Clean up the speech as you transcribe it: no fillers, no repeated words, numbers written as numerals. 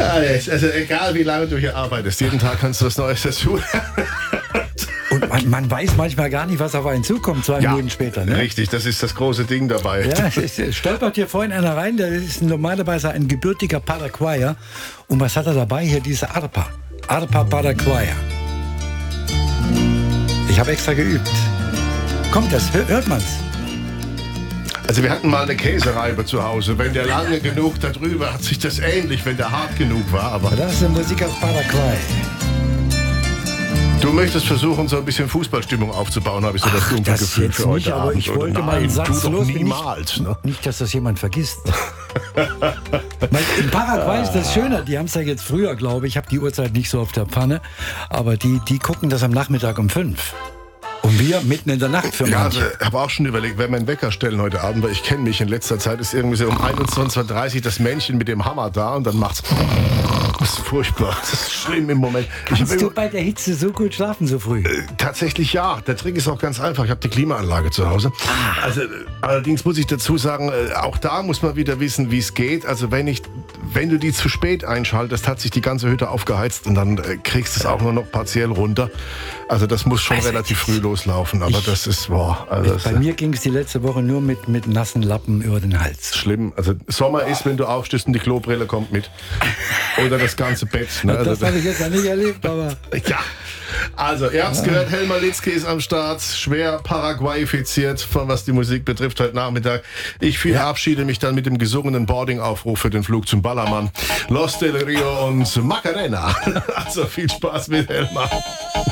Also egal wie lange du hier arbeitest, jeden Tag kannst du was Neues dazu. Und man weiß manchmal gar nicht, was auf einen zukommt, 2 Minuten später. Ne? Richtig, das ist das große Ding dabei. Ja, es stolpert hier vorhin einer rein, der ist normalerweise ein gebürtiger Paraguayer. Und was hat er dabei? Hier diese Arpa. Arpa Paraguayer. Ich habe extra geübt. Kommt das? Hört man's? Also wir hatten mal eine Käsereibe zu Hause. Wenn der lange genug da drüber, hat sich das ähnlich, wenn der hart genug war. Aber das ist eine Musik aus Paraguay. Du möchtest versuchen, so ein bisschen Fußballstimmung aufzubauen, habe ich so das dunkle Gefühl für heute nicht, aber Abend. ich wollte mal einen Satz tu doch los. niemals. Nicht, dass das jemand vergisst. In Paraguay ist das schöner. Die haben es ja jetzt früher, glaube ich. Ich habe die Uhrzeit nicht so auf der Pfanne. Aber die gucken das am Nachmittag um 5. Und wir mitten in der Nacht für Ja, manche. also, ich habe auch schon überlegt, wer meinen Wecker stellen heute Abend, weil ich kenne mich, in letzter Zeit ist irgendwie so um 21:30 Uhr das Männchen mit dem Hammer da und dann macht's. Das ist furchtbar, das ist schlimm im Moment. Kannst du bei der Hitze so gut schlafen so früh? Tatsächlich ja, der Trick ist auch ganz einfach, ich habe die Klimaanlage zu Hause. Also, allerdings muss ich dazu sagen, auch da muss man wieder wissen, wie es geht. Also wenn du die zu spät einschaltest, hat sich die ganze Hütte aufgeheizt und dann kriegst du es auch nur noch partiell runter. Also das muss schon relativ früh loslaufen, aber das ist, Bei mir ging es die letzte Woche nur mit nassen Lappen über den Hals. Schlimm. Also Sommer ist, wenn du aufstehst und die Klobrille kommt mit. Oder das ganze Bett. Ne? Das habe ich jetzt noch nicht erlebt, aber... Ja. Also, ihr habt es gehört, Helmar Litzky ist am Start, schwer Paraguayifiziert, von was die Musik betrifft, heute Nachmittag. Ich verabschiede mich dann mit dem gesungenen Boarding-Aufruf für den Flug zum Ballermann. Los del Rio und Macarena. Also viel Spaß mit Helmar.